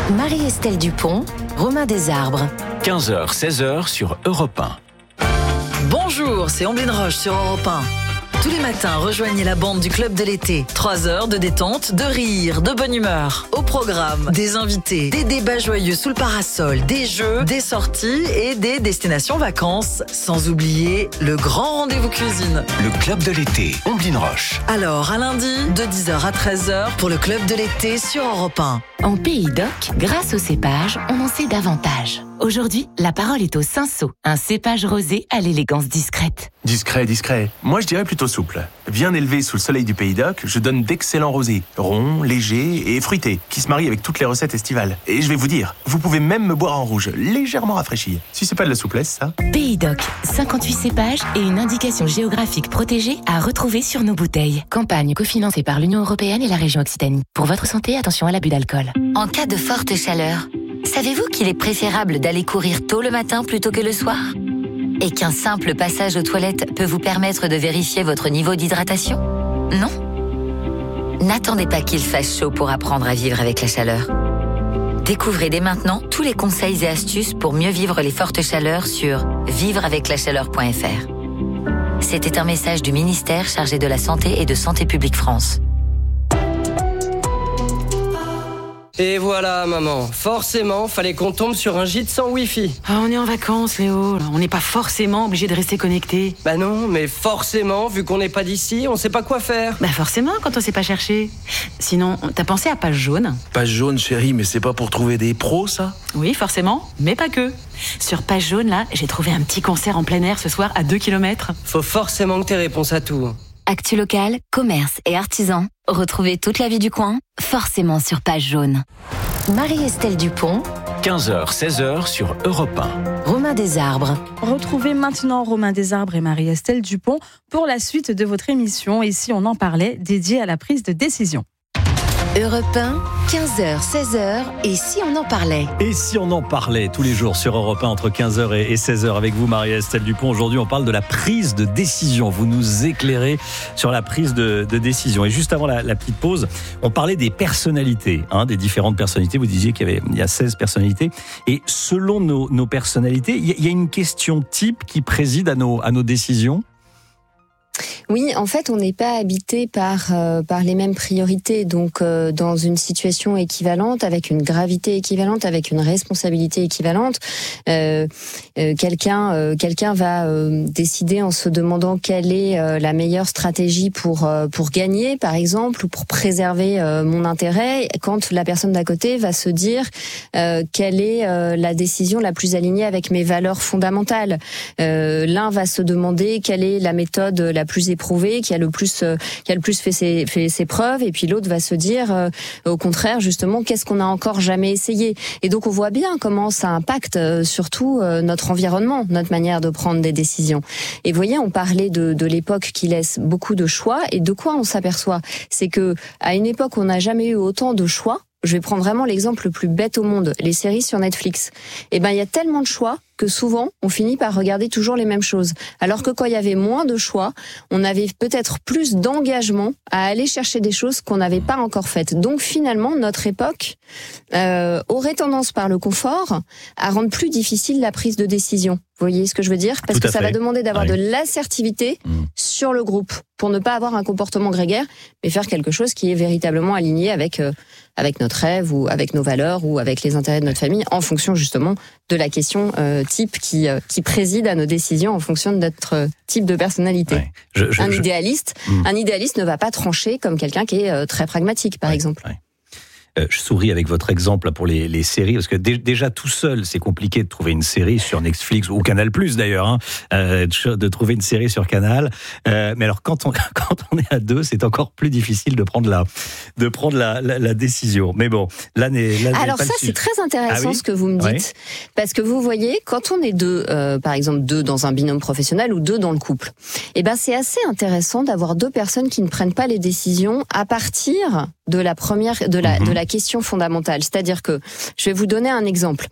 Marie-Estelle Dupont, Romain Desarbres. 15h, 16h sur Europe 1. Bonjour, c'est Omblin Roche sur Europe 1. Tous les matins, rejoignez la bande du Club de l'été. 3 heures de détente, de rire, de bonne humeur. Au programme, des invités, des débats joyeux sous le parasol, des jeux, des sorties et des destinations vacances. Sans oublier le grand rendez-vous cuisine. Le Club de l'été, Omblin Roche. Alors, à lundi, de 10h à 13h pour le Club de l'été sur Europe 1. En Pays d'Oc, grâce au cépage, on en sait davantage. Aujourd'hui, la parole est au Cinsault, un cépage rosé à l'élégance discrète. Discret. Moi, je dirais plutôt souple. Bien élevé sous le soleil du Pays d'Oc, je donne d'excellents rosés, ronds, légers et fruités, qui se marient avec toutes les recettes estivales. Et je vais vous dire, vous pouvez même me boire en rouge, légèrement rafraîchi. Si c'est pas de la souplesse, ça. Pays d'Oc, 58 cépages et une indication géographique protégée à retrouver sur nos bouteilles. Campagne cofinancée par l'Union européenne et la région Occitanie. Pour votre santé, attention à l'abus d'alcool. En cas de forte chaleur, savez-vous qu'il est préférable d'aller courir tôt le matin plutôt que le soir ? Et qu'un simple passage aux toilettes peut vous permettre de vérifier votre niveau d'hydratation ? Non ? N'attendez pas qu'il fasse chaud pour apprendre à vivre avec la chaleur. Découvrez dès maintenant tous les conseils et astuces pour mieux vivre les fortes chaleurs sur vivreaveclachaleur.fr. C'était un message du ministère chargé de la Santé et de Santé publique France. Et voilà, maman. Forcément, fallait qu'on tombe sur un gîte sans Wi-Fi. Ah, on est en vacances, Léo. On n'est pas forcément obligé de rester connecté. Bah non, mais forcément, vu qu'on n'est pas d'ici, on sait pas quoi faire. Bah forcément, quand on sait pas chercher. Sinon, t'as pensé à Page Jaune ? Page Jaune, chérie, mais c'est pas pour trouver des pros, ça ? Oui, forcément, mais pas que. Sur Page Jaune, là, j'ai trouvé un petit concert en plein air ce soir à 2 km. Faut forcément que t'aies réponse à tout. Actu locale, commerce et artisans. Retrouvez toute la vie du coin, forcément sur Page Jaune. Marie-Estelle Dupont, 15h, 16h sur Europe 1. Romain Desarbres. Retrouvez maintenant Romain Desarbres et Marie-Estelle Dupont pour la suite de votre émission Et si on en parlait, dédiée à la prise de décision. Europe 1, 15h, 16h, et si on en parlait ? Et si on en parlait tous les jours sur Europe 1 entre 15h et 16h avec vous, Marie-Estelle Dupont. Aujourd'hui, on parle de la prise de décision. Vous nous éclairez sur la prise de décision. Et juste avant la petite pause, on parlait des personnalités, des différentes personnalités. Vous disiez qu'il y a 16 personnalités. Et selon nos personnalités, il y a une question type qui préside à nos décisions. Oui, en fait, on n'est pas habité par les mêmes priorités. Donc, dans une situation équivalente, avec une gravité équivalente, avec une responsabilité équivalente, quelqu'un va décider en se demandant quelle est la meilleure stratégie pour gagner, par exemple, ou pour préserver mon intérêt. Quand la personne d'à côté va se dire quelle est la décision la plus alignée avec mes valeurs fondamentales. L'un va se demander quelle est la méthode la plus éprouvée, qui a le plus fait ses preuves, et puis l'autre va se dire au contraire justement qu'est-ce qu'on a encore jamais essayé. Et donc on voit bien comment ça impacte surtout notre environnement, notre manière de prendre des décisions. Et vous voyez, on parlait de l'époque qui laisse beaucoup de choix, et de quoi on s'aperçoit, c'est que à une époque où on n'a jamais eu autant de choix. Je vais prendre vraiment l'exemple le plus bête au monde, les séries sur Netflix. Eh ben, il y a tellement de choix que souvent, on finit par regarder toujours les mêmes choses. Alors que quand il y avait moins de choix, on avait peut-être plus d'engagement à aller chercher des choses qu'on n'avait pas encore faites. Donc finalement, notre époque aurait tendance par le confort à rendre plus difficile la prise de décision. Vous voyez ce que je veux dire ? Parce que ça va demander d'avoir de l'assertivité sur le groupe pour ne pas avoir un comportement grégaire, mais faire quelque chose qui est véritablement aligné avec notre rêve ou avec nos valeurs ou avec les intérêts de notre famille, en fonction justement de la question type qui préside à nos décisions en fonction de notre type de personnalité. Ouais. Un idéaliste ne va pas trancher comme quelqu'un qui est très pragmatique, par exemple. Ouais. Je souris avec votre exemple pour les séries, parce que déjà tout seul, c'est compliqué de trouver une série sur Netflix ou Canal+, d'ailleurs, de trouver une série sur Canal. Mais alors quand on est à deux, c'est encore plus difficile de prendre la décision. Mais bon, là alors ça, c'est très intéressant ce que vous me dites, parce que vous voyez, quand on est deux, par exemple deux dans un binôme professionnel ou deux dans le couple, eh ben c'est assez intéressant d'avoir deux personnes qui ne prennent pas les décisions à partir de la première, de la question fondamentale. C'est-à-dire que, je vais vous donner un exemple.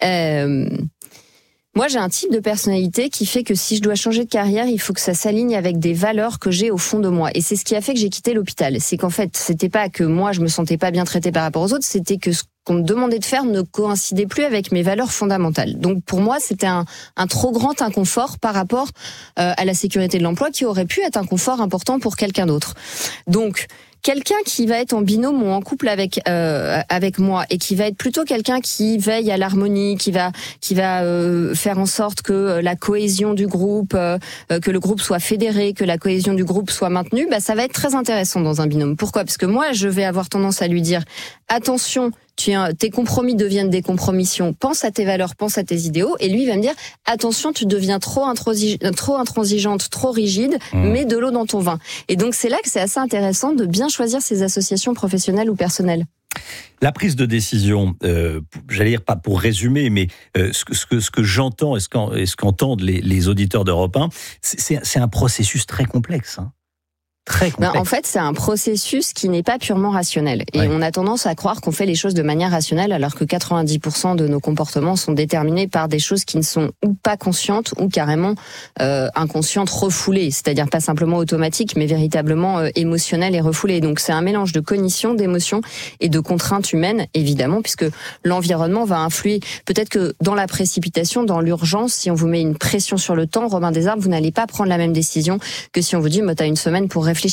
Moi, j'ai un type de personnalité qui fait que si je dois changer de carrière, il faut que ça s'aligne avec des valeurs que j'ai au fond de moi. Et c'est ce qui a fait que j'ai quitté l'hôpital. C'est qu'en fait, c'était pas que moi, je me sentais pas bien traitée par rapport aux autres, c'était que qu'on me demandait de faire ne coïncidait plus avec mes valeurs fondamentales. Donc pour moi, c'était un trop grand inconfort par rapport à la sécurité de l'emploi qui aurait pu être un confort important pour quelqu'un d'autre. Donc quelqu'un qui va être en binôme ou en couple avec moi et qui va être plutôt quelqu'un qui veille à l'harmonie, qui va faire en sorte que la cohésion du groupe, que le groupe soit fédéré, que la cohésion du groupe soit maintenue, ça va être très intéressant dans un binôme. Pourquoi ? Parce que moi, je vais avoir tendance à lui dire attention, tes compromis deviennent des compromissions, pense à tes valeurs, pense à tes idéaux, et lui il va me dire attention, tu deviens trop intransigeante, trop rigide, mets de l'eau dans ton vin. Et donc c'est là que c'est assez intéressant de bien choisir ses associations professionnelles ou personnelles. La prise de décision, j'allais dire pas pour résumer, mais ce que j'entends et ce qu'entendent les auditeurs d'Europe 1, c'est un processus très complexe. Très complexe. En fait, c'est un processus qui n'est pas purement rationnel. Et on a tendance à croire qu'on fait les choses de manière rationnelle, alors que 90% de nos comportements sont déterminés par des choses qui ne sont ou pas conscientes ou carrément inconscientes, refoulées. C'est-à-dire pas simplement automatiques, mais véritablement émotionnelles et refoulées. Donc c'est un mélange de cognition, d'émotion et de contraintes humaines, évidemment, puisque l'environnement va influer. Peut-être que dans la précipitation, dans l'urgence, si on vous met une pression sur le temps, Robin Desarbres, vous n'allez pas prendre la même décision que si on vous dit t'as une semaine pour réfléchir.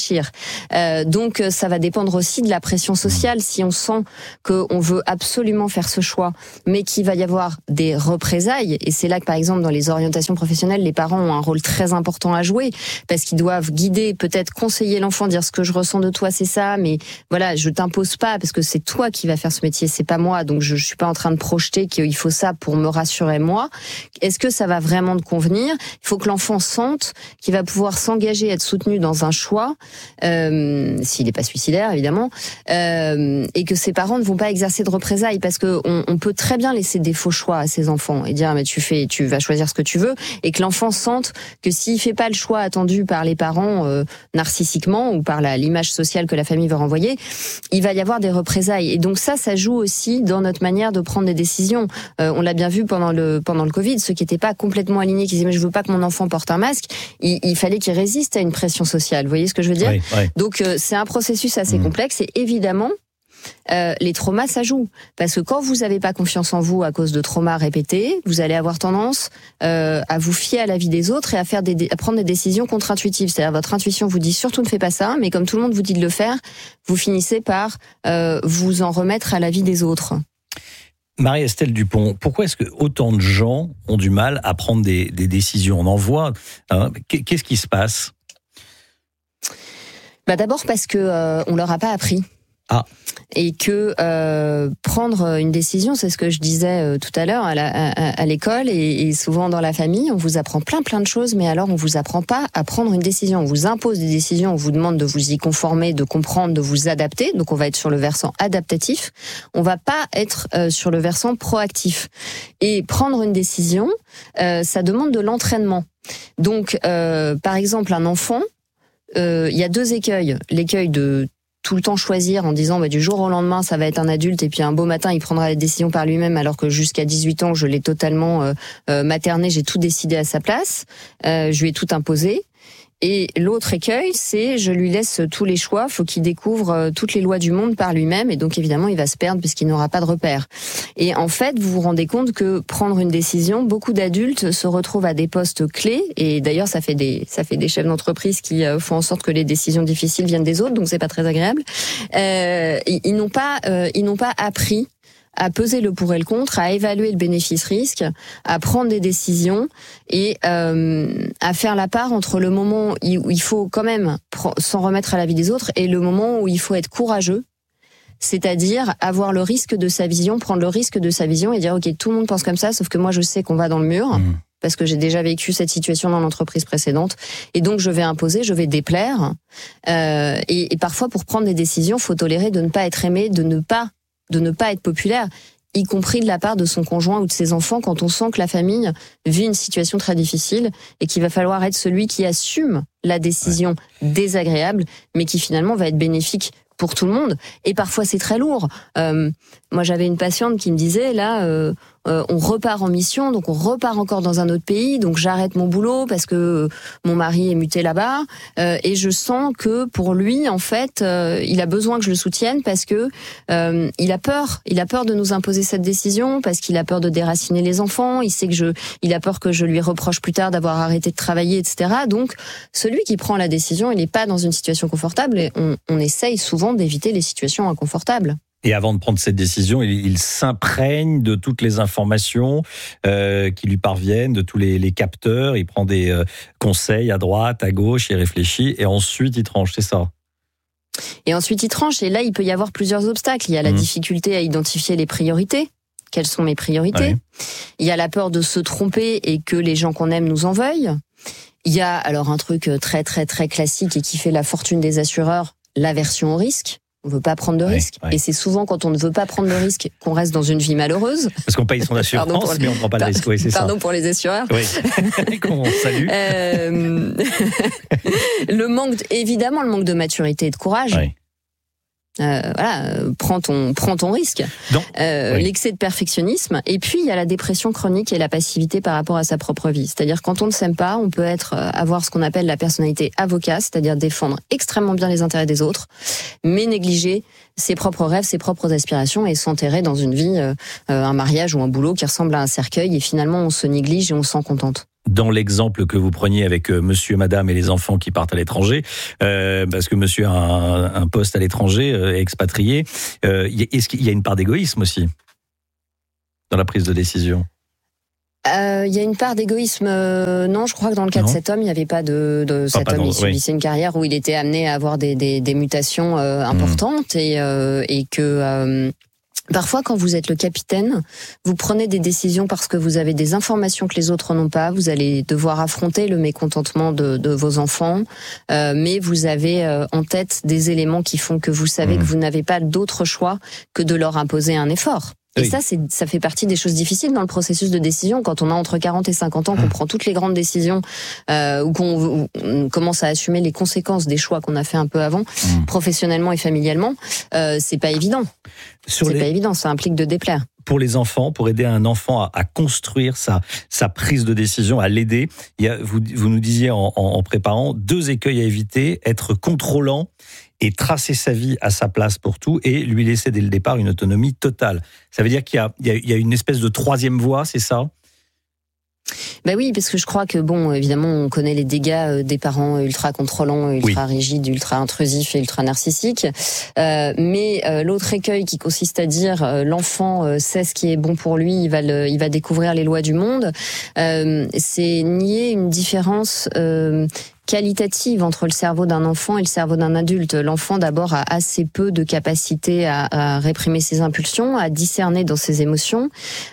Donc ça va dépendre aussi de la pression sociale. Si on sent qu'on veut absolument faire ce choix, mais qu'il va y avoir des représailles, et c'est là que par exemple dans les orientations professionnelles, les parents ont un rôle très important à jouer, parce qu'ils doivent guider, peut-être conseiller l'enfant, dire ce que je ressens de toi c'est ça, mais voilà, je t'impose pas parce que c'est toi qui vas faire ce métier, c'est pas moi, donc je suis pas en train de projeter qu'il faut ça pour me rassurer moi. Est-ce que ça va vraiment te convenir ? Il faut que l'enfant sente qu'il va pouvoir s'engager, être soutenu dans un choix, s'il n'est pas suicidaire évidemment, et que ses parents ne vont pas exercer de représailles, parce que on peut très bien laisser des faux choix à ses enfants et dire mais tu vas choisir ce que tu veux, et que l'enfant sente que s'il fait pas le choix attendu par les parents narcissiquement ou par l'image sociale que la famille veut renvoyer, il va y avoir des représailles. Et donc ça joue aussi dans notre manière de prendre des décisions. On l'a bien vu pendant le Covid, ceux qui n'étaient pas complètement alignés, qui disaient mais je veux pas que mon enfant porte un masque, il fallait qu'il résiste à une pression sociale. Vous voyez ce que je veux dire ? Oui. Donc c'est un processus assez complexe, et évidemment les traumas ça joue, parce que quand vous n'avez pas confiance en vous à cause de traumas répétés, vous allez avoir tendance à vous fier à l'avis des autres et à prendre des décisions contre-intuitives. C'est-à-dire votre intuition vous dit surtout ne fais pas ça, mais comme tout le monde vous dit de le faire, vous finissez par vous en remettre à l'avis des autres. Marie-Estelle Dupont, pourquoi est-ce que autant de gens ont du mal à prendre des décisions ? On en voit, qu'est-ce qui se passe ? D'abord parce que on leur a pas appris. Et que prendre une décision, c'est ce que je disais tout à l'heure à l'école et souvent dans la famille, on vous apprend plein de choses, mais alors on vous apprend pas à prendre une décision. On vous impose des décisions, on vous demande de vous y conformer, de comprendre, de vous adapter. Donc on va être sur le versant adaptatif, on va pas être sur le versant proactif. Et prendre une décision, ça demande de l'entraînement. Donc par exemple un enfant, il y a deux écueils. L'écueil de tout le temps choisir en disant du jour au lendemain ça va être un adulte, et puis un beau matin il prendra les décisions par lui-même, alors que jusqu'à 18 ans je l'ai totalement materné, j'ai tout décidé à sa place, je lui ai tout imposé. Et l'autre écueil, c'est je lui laisse tous les choix, faut qu'il découvre toutes les lois du monde par lui-même, et donc évidemment il va se perdre puisqu'il n'aura pas de repères. Et en fait, vous vous rendez compte que prendre une décision, beaucoup d'adultes se retrouvent à des postes clés, et d'ailleurs ça fait des chefs d'entreprise qui font en sorte que les décisions difficiles viennent des autres, donc c'est pas très agréable. Ils n'ont pas appris à peser le pour et le contre, à évaluer le bénéfice-risque, à prendre des décisions et à faire la part entre le moment où il faut quand même s'en remettre à l'avis des autres et le moment où il faut être courageux, c'est-à-dire avoir le risque de sa vision, prendre le risque de sa vision et dire ok, tout le monde pense comme ça, sauf que moi je sais qu'on va dans le mur. Parce que j'ai déjà vécu cette situation dans l'entreprise précédente, et donc je vais imposer, je vais déplaire. Et parfois, pour prendre des décisions, faut tolérer de ne pas être aimé, de ne pas être populaire, y compris de la part de son conjoint ou de ses enfants, quand on sent que la famille vit une situation très difficile et qu'il va falloir être celui qui assume la décision désagréable, mais qui finalement va être bénéfique pour tout le monde. Et parfois c'est très lourd. Moi j'avais une patiente qui me disait là, on repart en mission, donc on repart encore dans un autre pays, donc j'arrête mon boulot parce que mon mari est muté là-bas, et je sens que pour lui, en fait, il a besoin que je le soutienne parce que il a peur de nous imposer cette décision, parce qu'il a peur de déraciner les enfants, il a peur que je lui reproche plus tard d'avoir arrêté de travailler, etc. Donc, celui qui prend la décision, il n'est pas dans une situation confortable, et on essaye souvent d'éviter les situations inconfortables. Et avant de prendre cette décision, il s'imprègne de toutes les informations qui lui parviennent, de tous les capteurs. Il prend des conseils à droite, à gauche, il réfléchit et ensuite il tranche, c'est ça? Et ensuite il tranche. Et là, il peut y avoir plusieurs obstacles. Il y a la difficulté à identifier les priorités. Quelles sont mes priorités? Ouais. Il y a la peur de se tromper et que les gens qu'on aime nous en veuillent. Il y a alors un truc très très très classique et qui fait la fortune des assureurs, l'aversion au risque. On veut pas prendre de risques. Et c'est souvent quand on ne veut pas prendre de risques qu'on reste dans une vie malheureuse. Parce qu'on paye son assurance, mais on ne prend pas le risque. Oui, c'est pardon pour les assureurs. Oui. Qu'on salue. Évidemment, le manque de maturité et de courage. Oui. Prends ton risque. L'excès de perfectionnisme, et puis il y a la dépression chronique et la passivité par rapport à sa propre vie. C'est-à-dire quand on ne s'aime pas, on peut avoir ce qu'on appelle la personnalité avocat, c'est-à-dire défendre extrêmement bien les intérêts des autres, mais négliger ses propres rêves, ses propres aspirations, et s'enterrer dans une vie, un mariage ou un boulot qui ressemble à un cercueil, et finalement on se néglige et on s'en contente. Dans l'exemple que vous preniez avec monsieur, madame et les enfants qui partent à l'étranger, parce que monsieur a un poste à l'étranger, expatrié, est-ce qu'il y a une part d'égoïsme aussi dans la prise de décision? Il y a une part d'égoïsme. Non, je crois que dans le cas de cet homme, il n'y avait pas de cet homme. Il subissait une carrière où il était amené à avoir des mutations importantes, et que... Parfois, quand vous êtes le capitaine, vous prenez des décisions parce que vous avez des informations que les autres n'ont pas. Vous allez devoir affronter le mécontentement de vos enfants, mais vous avez en tête des éléments qui font que vous savez que vous n'avez pas d'autre choix que de leur imposer un effort. Et ça fait partie des choses difficiles dans le processus de décision. Quand on a entre 40 et 50 ans, qu'on prend toutes les grandes décisions, ou qu'on commence à assumer les conséquences des choix qu'on a fait un peu avant, professionnellement et familialement, c'est pas évident. Pas évident, ça implique de déplaire. Pour les enfants, pour aider un enfant à construire sa prise de décision, à l'aider, vous nous disiez en préparant 2 écueils à éviter: être contrôlant et tracer sa vie à sa place pour tout, et lui laisser dès le départ une autonomie totale. Ça veut dire qu'il y a une espèce de 3e voie, c'est ça? Ben oui, parce que je crois que évidemment, on connaît les dégâts des parents ultra contrôlants, ultra rigides, ultra intrusifs et ultra narcissiques. Mais l'autre écueil qui consiste à dire l'enfant sait ce qui est bon pour lui, il va découvrir les lois du monde, c'est nier une différence qualitative entre le cerveau d'un enfant et le cerveau d'un adulte. L'enfant, d'abord, a assez peu de capacité à réprimer ses impulsions, à discerner dans ses émotions,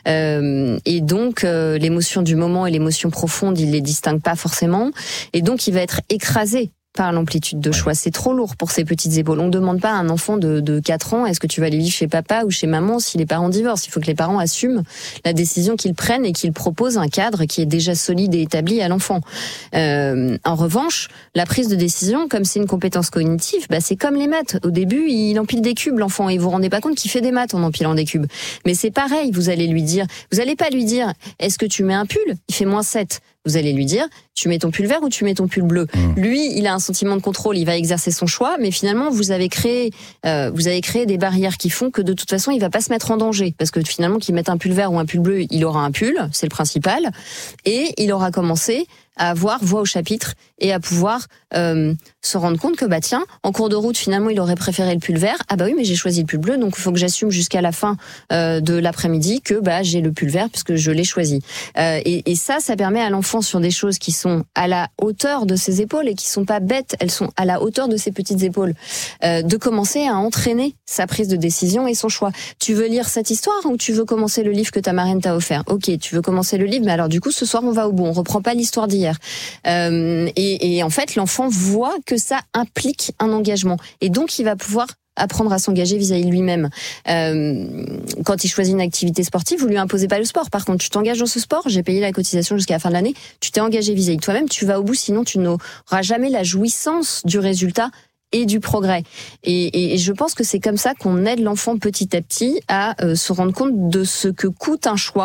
et donc l'émotion du moment et l'émotion profonde, il les distingue pas forcément, et donc il va être écrasé par l'amplitude de choix. C'est trop lourd pour ses petites épaules. On ne demande pas à un enfant de 4 ans, est-ce que tu vas aller vivre chez papa ou chez maman si les parents divorcent? Il faut que les parents assument la décision qu'ils prennent et qu'ils proposent un cadre qui est déjà solide et établi à l'enfant. En revanche, la prise de décision, comme c'est une compétence cognitive, c'est comme les maths. Au début, il empile des cubes, l'enfant, et vous vous rendez pas compte qu'il fait des maths en empilant des cubes. Mais c'est pareil, vous allez pas lui dire, est-ce que tu mets un pull? Il fait -7. Vous allez lui dire, tu mets ton pull vert ou tu mets ton pull bleu. Lui, il a un sentiment de contrôle, il va exercer son choix, mais finalement, vous avez créé des barrières qui font que de toute façon, il va pas se mettre en danger. Parce que finalement, qu'il mette un pull vert ou un pull bleu, il aura un pull, c'est le principal. Et il aura commencé à avoir voix au chapitre et à pouvoir se rendre compte que tiens, en cours de route, finalement, il aurait préféré le pull vert. Ah oui, mais j'ai choisi le pull bleu, donc il faut que j'assume jusqu'à la fin de l'après-midi que j'ai le pull vert puisque je l'ai choisi. Et ça permet à l'enfant, sur des choses qui sont à la hauteur de ses épaules et qui sont pas bêtes, elles sont à la hauteur de ses petites épaules, de commencer à entraîner sa prise de décision et son choix. Tu veux lire cette histoire ou tu veux commencer le livre que ta marraine t'a offert? Ok, tu veux commencer le livre, mais alors du coup, ce soir, on va au bout. On reprend pas l'histoire d'hier. Et en fait, l'enfant voit que ça implique un engagement. Et donc, il va pouvoir apprendre à s'engager vis-à-vis de lui-même. Quand il choisit une activité sportive, vous lui imposez pas le sport. Par contre, tu t'engages dans ce sport, j'ai payé la cotisation jusqu'à la fin de l'année, tu t'es engagé vis-à-vis de toi-même, tu vas au bout, sinon tu n'auras jamais la jouissance du résultat et du progrès. Et je pense que c'est comme ça qu'on aide l'enfant petit à petit à se rendre compte de ce que coûte un choix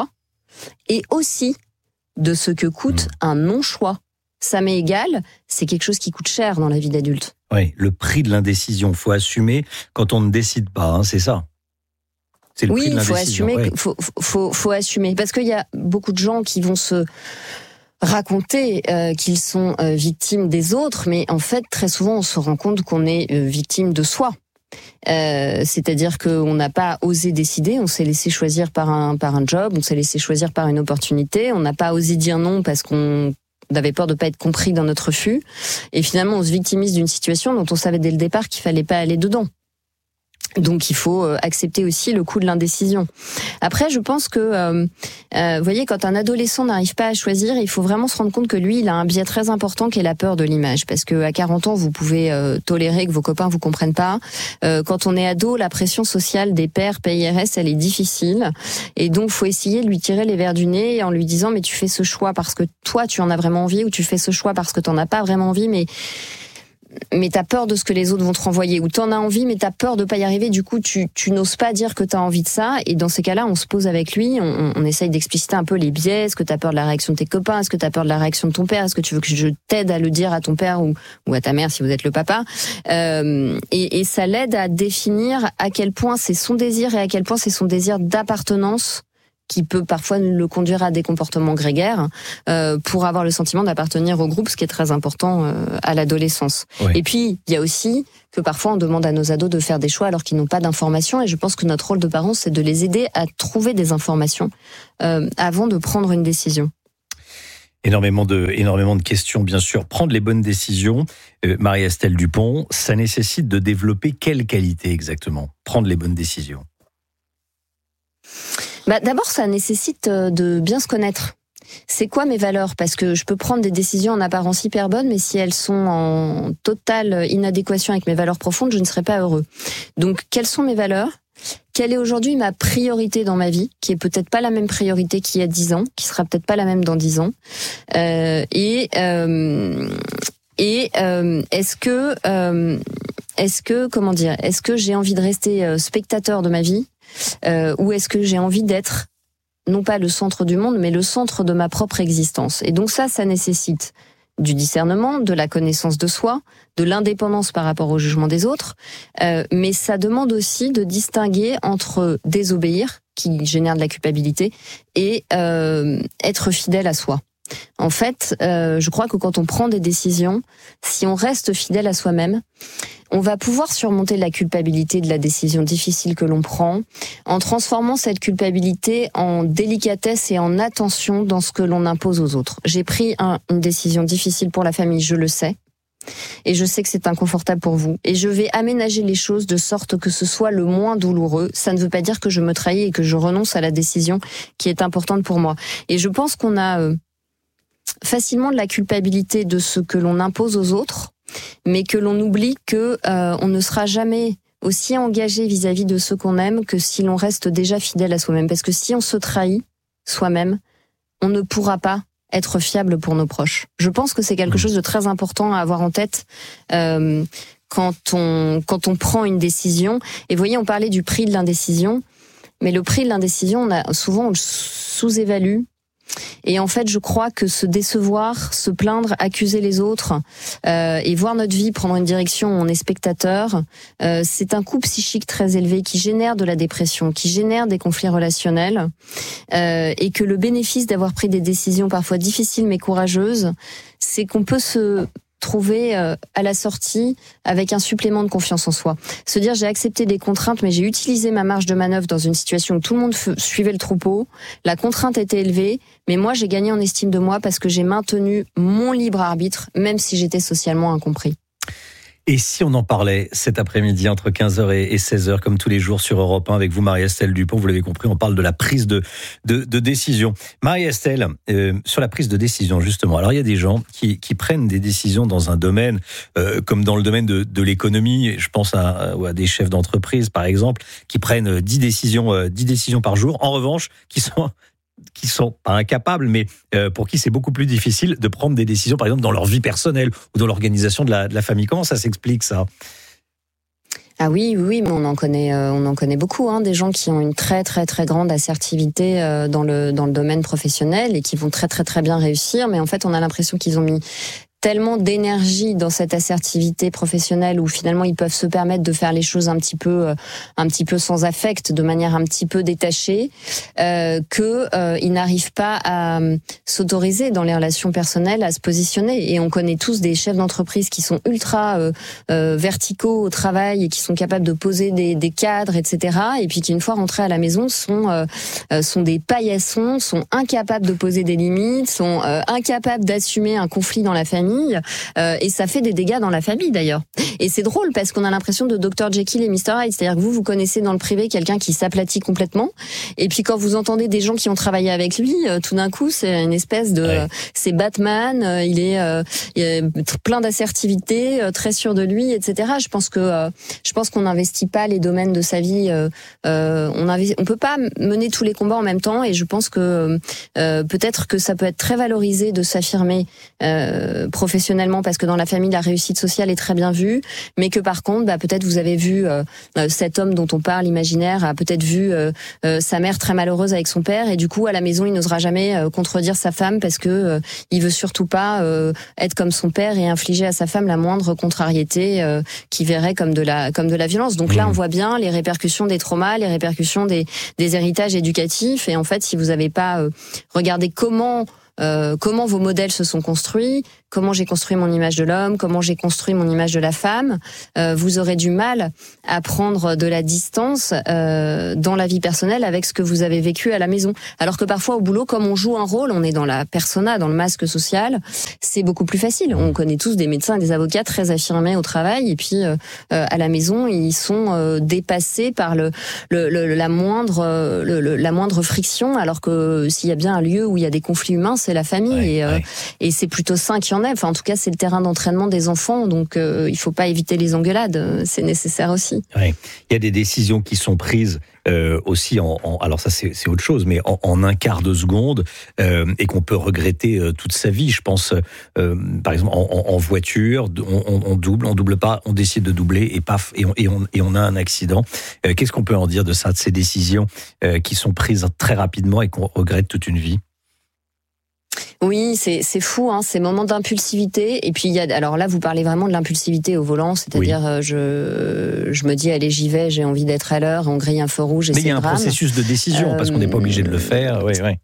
et aussi de ce que coûte un non-choix. Ça m'est égal, c'est quelque chose qui coûte cher dans la vie d'adulte. Oui, le prix de l'indécision, faut assumer quand on ne décide pas, c'est ça. C'est le prix de l'indécision. Faut assumer, parce qu'il y a beaucoup de gens qui vont se raconter qu'ils sont victimes des autres, mais en fait, très souvent, on se rend compte qu'on est victime de soi. C'est-à-dire qu'on n'a pas osé décider, on s'est laissé choisir par un job, on s'est laissé choisir par une opportunité, on n'a pas osé dire non parce qu'on avait peur de pas être compris dans notre refus, et finalement on se victimise d'une situation dont on savait dès le départ qu'il fallait pas aller dedans. Donc il faut accepter aussi le coût de l'indécision. Après, je pense que, vous voyez, quand un adolescent n'arrive pas à choisir, il faut vraiment se rendre compte que lui, il a un biais très important qui est la peur de l'image. Parce que à 40 ans, vous pouvez tolérer que vos copains vous comprennent pas. Quand on est ado, la pression sociale des pairs PIRS, elle est difficile. Et donc, faut essayer de lui tirer les vers du nez en lui disant, mais tu fais ce choix parce que toi, tu en as vraiment envie, ou tu fais ce choix parce que t'en as pas vraiment envie, mais t'as peur de ce que les autres vont te renvoyer, ou t'en as envie mais t'as peur de pas y arriver, du coup tu n'oses pas dire que t'as envie de ça, et dans ces cas-là on se pose avec lui, on essaye d'expliciter un peu les biais. Est-ce que t'as peur de la réaction de tes copains, est-ce que t'as peur de la réaction de ton père, est-ce que tu veux que je t'aide à le dire à ton père ou à ta mère si vous êtes le papa, et ça l'aide à définir à quel point c'est son désir et à quel point c'est son désir d'appartenance qui peut parfois le conduire à des comportements grégaires, pour avoir le sentiment d'appartenir au groupe, ce qui est très important à l'adolescence. Oui. Et puis, il y a aussi que parfois on demande à nos ados de faire des choix alors qu'ils n'ont pas d'informations, et je pense que notre rôle de parents, c'est de les aider à trouver des informations avant de prendre une décision. Énormément de questions, bien sûr. Prendre les bonnes décisions, Marie-Estelle Dupont, ça nécessite de développer quelle qualité exactement ? Prendre les bonnes décisions. D'abord, ça nécessite de bien se connaître. C'est quoi mes valeurs ? Parce que je peux prendre des décisions en apparence hyper bonnes, mais si elles sont en totale inadéquation avec mes valeurs profondes, je ne serai pas heureux. Donc, quelles sont mes valeurs ? Quelle est aujourd'hui ma priorité dans ma vie, qui est peut-être pas la même priorité qu'il y a 10 ans, qui sera peut-être pas la même dans 10 ans. Est-ce que j'ai envie de rester spectateur de ma vie, ou est-ce que j'ai envie d'être non pas le centre du monde, mais le centre de ma propre existence. Et donc ça nécessite du discernement, de la connaissance de soi, de l'indépendance par rapport au jugement des autres, mais ça demande aussi de distinguer entre désobéir, qui génère de la culpabilité, et être fidèle à soi. En fait, je crois que quand on prend des décisions, si on reste fidèle à soi-même, on va pouvoir surmonter la culpabilité de la décision difficile que l'on prend, en transformant cette culpabilité en délicatesse et en attention dans ce que l'on impose aux autres. J'ai pris une décision difficile pour la famille, je le sais. Et je sais que c'est inconfortable pour vous. Et je vais aménager les choses de sorte que ce soit le moins douloureux. Ça ne veut pas dire que je me trahis et que je renonce à la décision qui est importante pour moi. Et je pense qu'on a facilement de la culpabilité de ce que l'on impose aux autres, mais que l'on oublie que on ne sera jamais aussi engagé vis-à-vis de ceux qu'on aime que si l'on reste déjà fidèle à soi-même. Parce que si on se trahit soi-même, on ne pourra pas être fiable pour nos proches. Je pense que c'est quelque chose de très important à avoir en tête quand on prend une décision. Et vous voyez, on parlait du prix de l'indécision, mais le prix de l'indécision, on le sous-évalue. Et en fait, je crois que se décevoir, se plaindre, accuser les autres et voir notre vie prendre une direction où on est spectateur, c'est un coût psychique très élevé qui génère de la dépression, qui génère des conflits relationnels, et que le bénéfice d'avoir pris des décisions parfois difficiles mais courageuses, c'est qu'on peut se trouver à la sortie avec un supplément de confiance en soi. Se dire j'ai accepté des contraintes mais j'ai utilisé ma marge de manœuvre dans une situation où tout le monde suivait le troupeau, la contrainte était élevée, mais moi j'ai gagné en estime de moi parce que j'ai maintenu mon libre arbitre même si j'étais socialement incompris. Et si on en parlait cet après-midi entre 15h et 16h, comme tous les jours sur Europe 1, avec vous, Marie-Estelle Dupont, vous l'avez compris, on parle de la prise de décision. Marie-Estelle, sur la prise de décision, justement, alors il y a des gens qui prennent des décisions dans un domaine, comme dans le domaine de l'économie, je pense à des chefs d'entreprise, par exemple, qui prennent 10 décisions par jour, en revanche, qui sont pas incapables, mais pour qui c'est beaucoup plus difficile de prendre des décisions, par exemple, dans leur vie personnelle ou dans l'organisation de la famille. Comment ça s'explique, ça ? Ah oui, mais on en connaît beaucoup, des gens qui ont une très très très grande assertivité dans le domaine professionnel et qui vont très très très bien réussir, mais en fait on a l'impression qu'ils ont mis tellement d'énergie dans cette assertivité professionnelle où finalement ils peuvent se permettre de faire les choses un petit peu sans affect, de manière un petit peu détachée, ils n'arrivent pas à s'autoriser dans les relations personnelles à se positionner. Et on connaît tous des chefs d'entreprise qui sont ultra verticaux au travail et qui sont capables de poser des cadres, etc. Et puis qui une fois rentrés à la maison sont des paillassons, sont incapables de poser des limites, sont incapables d'assumer un conflit dans la famille. Et ça fait des dégâts dans la famille d'ailleurs. Et c'est drôle parce qu'on a l'impression de Dr Jekyll et Mr Hyde, c'est-à-dire que vous connaissez dans le privé quelqu'un qui s'aplatit complètement, et puis quand vous entendez des gens qui ont travaillé avec lui, tout d'un coup c'est une espèce de, c'est Batman, il est plein d'assertivité, très sûr de lui, etc. Je pense qu'on n'investit pas les domaines de sa vie, on peut pas mener tous les combats en même temps, et je pense que peut-être que ça peut être très valorisé de s'affirmer professionnellement, parce que dans la famille la réussite sociale est très bien vue, mais que par contre peut-être vous avez vu cet homme dont on parle, imaginaire, a peut-être vu sa mère très malheureuse avec son père, et du coup à la maison il n'osera jamais contredire sa femme parce que il veut surtout pas être comme son père et infliger à sa femme la moindre contrariété qu'il verrait comme de la violence. Donc là on voit bien les répercussions des traumas, les répercussions des héritages éducatifs, et en fait si vous n'avez pas regardé comment vos modèles se sont construits, comment j'ai construit mon image de l'homme, comment j'ai construit mon image de la femme, vous aurez du mal à prendre de la distance dans la vie personnelle avec ce que vous avez vécu à la maison. Alors que parfois au boulot, comme on joue un rôle, on est dans la persona, dans le masque social, c'est beaucoup plus facile. On connaît tous des médecins et des avocats très affirmés au travail, et puis à la maison, ils sont dépassés par la moindre friction, alors que s'il y a bien un lieu où il y a des conflits humains, c'est la famille, et c'est plutôt sain qu'il y en ait. Enfin, en tout cas, c'est le terrain d'entraînement des enfants, donc il faut pas éviter les engueulades, c'est nécessaire aussi. Il y a des décisions qui sont prises aussi alors ça c'est autre chose, mais en un quart de seconde, et qu'on peut regretter toute sa vie. Je pense par exemple en voiture, on double pas, on décide de doubler et paf, et on a un accident. Qu'est-ce qu'on peut en dire de ça, de ces décisions qui sont prises très rapidement et qu'on regrette toute une vie? Oui, c'est fou, ces moments d'impulsivité. Et puis alors là, vous parlez vraiment de l'impulsivité au volant, c'est-à-dire je me dis allez, j'y vais, j'ai envie d'être à l'heure, on grille un feu rouge, et c'est le drame. Mais il y a un processus de décision parce qu'on n'est pas obligé de le faire.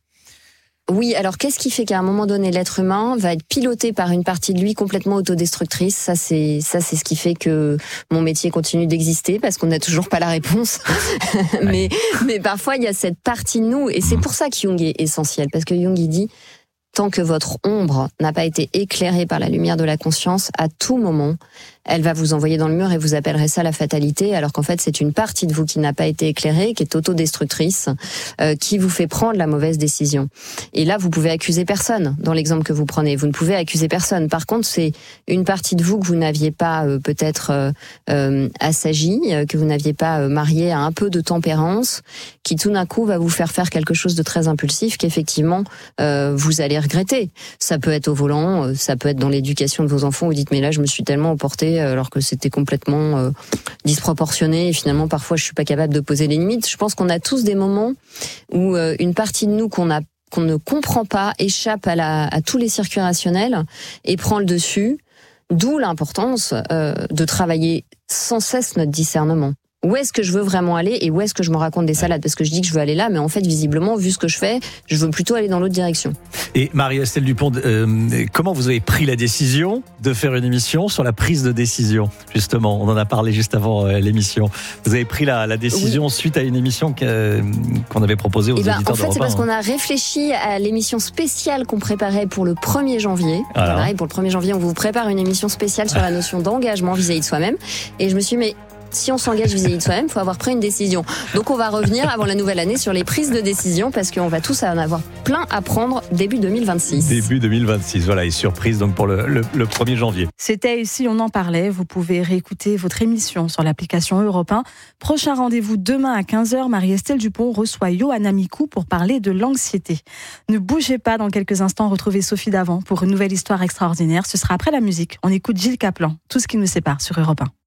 Oui, alors qu'est-ce qui fait qu'à un moment donné, l'être humain va être piloté par une partie de lui complètement autodestructrice? Ça, c'est ce qui fait que mon métier continue d'exister, parce qu'on n'a toujours pas la réponse. mais parfois, il y a cette partie de nous, et c'est pour ça que Jung est essentiel, parce que Jung, il dit: tant que votre ombre n'a pas été éclairée par la lumière de la conscience, à tout moment, elle va vous envoyer dans le mur, et vous appellerez ça la fatalité, alors qu'en fait c'est une partie de vous qui n'a pas été éclairée, qui est autodestructrice, qui vous fait prendre la mauvaise décision. Et là, vous pouvez accuser personne. Dans l'exemple que vous prenez, vous ne pouvez accuser personne. Par contre, c'est une partie de vous que vous n'aviez pas peut-être assagie, que vous n'aviez pas mariée à un peu de tempérance, qui tout d'un coup va vous faire quelque chose de très impulsif, qu'effectivement vous allez regretter. Ça peut être au volant, ça peut être dans l'éducation de vos enfants. Vous dites mais là je me suis tellement emporté alors que c'était complètement disproportionné, et finalement parfois je suis pas capable de poser les limites. Je pense qu'on a tous des moments où une partie de nous qu'on ne comprend pas échappe à tous les circuits rationnels et prend le dessus, d'où l'importance de travailler sans cesse notre discernement. Où est-ce que je veux vraiment aller, et où est-ce que je me raconte des salades? Parce que je dis que je veux aller là, mais en fait, visiblement, vu ce que je fais, je veux plutôt aller dans l'autre direction. Et Marie-Estelle Dupont, comment vous avez pris la décision de faire une émission sur la prise de décision? Justement, on en a parlé juste avant l'émission. Vous avez pris la décision suite à une émission qu'on avait proposée aux auditeurs d'Europe 1. En fait, c'est parce qu'on a réfléchi à l'émission spéciale qu'on préparait pour le 1er janvier. Voilà. Pareil, pour le 1er janvier, on vous prépare une émission spéciale sur la notion d'engagement vis-à-vis de soi-même. Et je me suis dit, mais si on s'engage vis-à-vis de soi-même, il faut avoir pris une décision. Donc on va revenir avant la nouvelle année sur les prises de décision, parce qu'on va tous en avoir plein à prendre début 2026. Début 2026, voilà, et surprise donc pour le 1er janvier. C'était Ici on en parlait. Vous pouvez réécouter votre émission sur l'application Europe 1. Prochain rendez-vous demain à 15h. Marie-Estelle Dupont reçoit Johanna Mikou pour parler de l'anxiété. Ne bougez pas, dans quelques instants, retrouvez Sophie Davant pour une nouvelle histoire extraordinaire. Ce sera après la musique. On écoute Gilles Caplan, Tout ce qui nous sépare sur Europe 1.